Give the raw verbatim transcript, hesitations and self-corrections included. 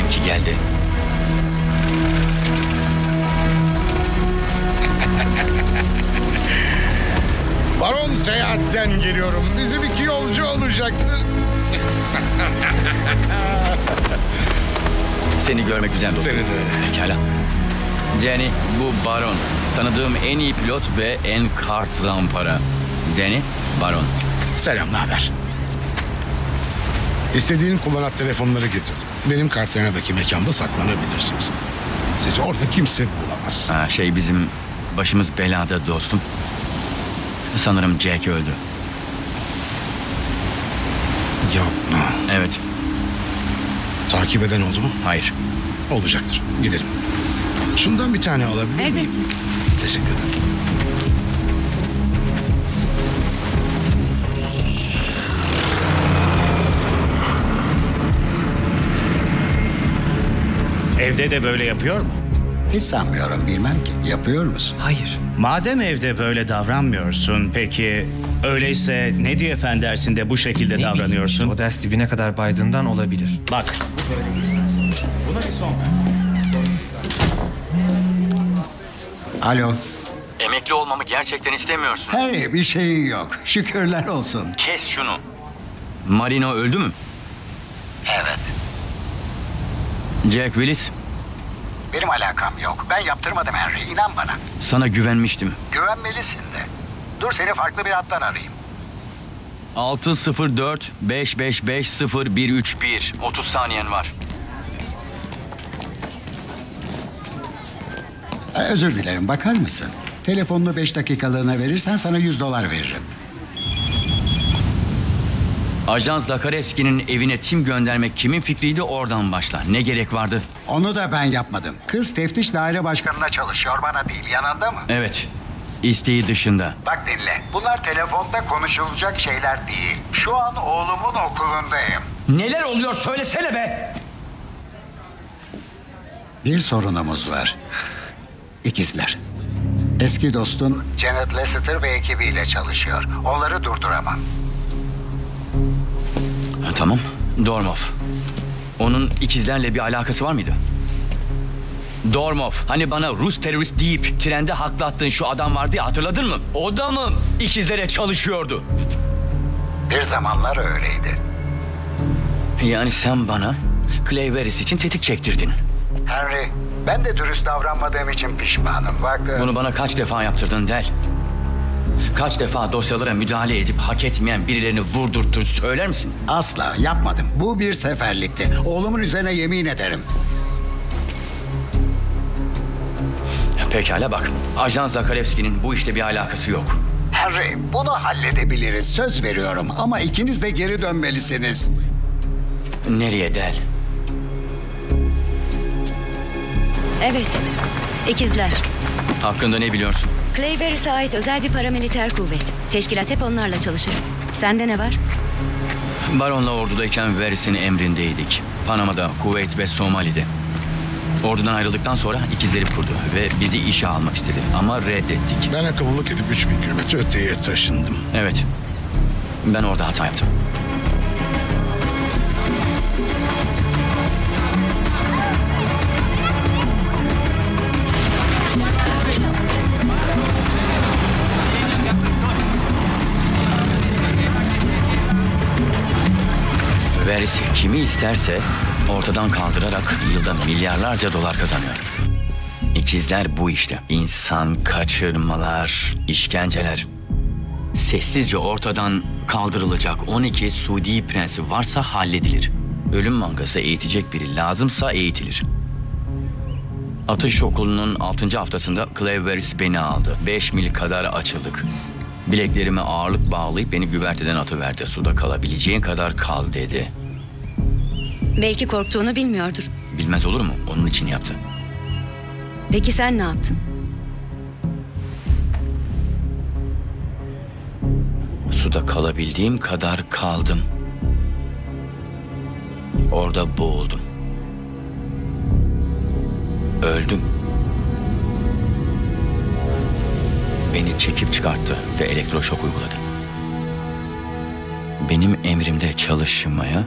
ki geldi. Baron seyahatten geliyorum. Bizim iki yolcu olacaktı. Seni görmek güzel oldu. Seni de öyle. Pekala. Danny, bu Baron. Tanıdığım en iyi pilot ve en kart zampara. Danny, Baron. Selam, ne haber? İstediğin kullanat telefonları getirdim. Benim Kartagena'daki mekanda saklanabilirsiniz. Sizi orada kimse bulamaz. Ha, şey bizim başımız belada dostum. Sanırım Jack öldü. Yapma. Evet. Takip eden oldu mu? Hayır. Olacaktır. Gidelim. Şundan bir tane alabilir miyim? Elbette. Teşekkür ederim. Evde de böyle yapıyor mu? Hiç sanmıyorum, bilmem ki. Yapıyor musun? Hayır. Madem evde böyle davranmıyorsun, peki öyleyse ne diye fen dersinde bu şekilde davranıyorsun? O ders dibine kadar baydığından olabilir. Bak. Buna bir son ver. Alo. Emekli olmamı gerçekten istemiyorsun. Harry, bir şeyin yok. Şükürler olsun. Kes şunu. Marino öldü mü? Evet. Jack Willis, Benim alakam yok. Ben yaptırmadım Henry. İnan bana. sana güvenmiştim. Güvenmelisin de. Dur, seni farklı bir hattan arayayım. altı sıfır dört beş beş beş sıfır bir üç bir. otuz saniyen var. Ee, Özür dilerim, bakar mısın? Telefonunu beş dakikalığına verirsen sana yüz dolar veririm. Ajan Zakarevski'nin evine tim göndermek kimin fikriydi, oradan başla. Ne gerek vardı? Onu da ben yapmadım. Kız teftiş daire başkanına çalışıyor, bana değil. Yanında mı? Evet. İsteği dışında. Bak dinle. Bunlar telefonda konuşulacak şeyler değil. Şu an oğlumun okulundayım. Neler oluyor söylesene be! Bir sorunumuz var. İkizler. Eski dostun Janet Lasseter ve ekibiyle çalışıyor. Onları durduramam. Ha, tamam. Dormov. Onun ikizlerle bir alakası var mıydı? Dormov. Hani bana Rus terörist deyip trende haklattığın şu adam vardı ya, hatırladın mı? O da mı ikizlere çalışıyordu? Bir zamanlar öyleydi. Yani sen bana Clay Veris için tetik çektirdin. Henry, ben de dürüst davranmadığım için pişmanım. Bak... Bunu bana kaç defa yaptırdın Del? Kaç defa dosyalara müdahale edip hak etmeyen birilerini vurdurttun, söyler misin? Asla yapmadım. Bu bir seferlikti. Oğlumun üzerine yemin ederim. Pekala bak. Ajan Zakarevski'nin bu işte bir alakası yok. Henry, bunu halledebiliriz. Söz veriyorum. Ama ikiniz de geri dönmelisiniz. Nereye Del? Evet. İkizler. Hakkında ne biliyorsun? Clay Veris'e ait özel bir paramiliter kuvvet. Teşkilat hep onlarla çalışır. Sende ne var? Baron'la ordudayken Veris'in emrindeydik. Panama'da, Kuveyt ve Somali'de. Ordudan ayrıldıktan sonra ikizleri kurdu ve bizi işe almak istedi ama reddettik. Ben akıllılık edip üç bin kilometre öteye taşındım. Evet. Ben orada hata yaptım. Veris kimi isterse ortadan kaldırarak yılda milyarlarca dolar kazanıyor. İkizler bu işte. İnsan kaçırmalar, işkenceler. Sessizce ortadan kaldırılacak on iki Suudi prensi varsa halledilir. Ölüm mangası eğitecek biri lazımsa eğitilir. Atış okulunun altıncı haftasında Clay Veris beni aldı. Beş mil kadar açıldık. Bileklerime ağırlık bağlayıp beni güverteden atıverdi. Suda kalabileceğin kadar kal dedi. Belki korktuğunu bilmiyordur. Bilmez olur mu? Onun için yaptı. Peki sen ne yaptın? Suda kalabildiğim kadar kaldım. Orada boğuldum. Öldüm. Beni çekip çıkarttı ve elektroşok uyguladı. Benim emrimde çalışmaya